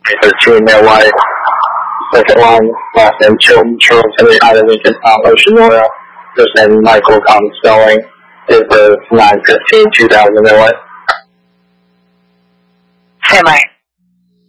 2013, their wife. Second one, last name Chilton, Charles Henry Island, Lincoln, Ocean Oil. First name Michael, common spelling. Date of birth 9/15/2000, their wife. Hey, Mike.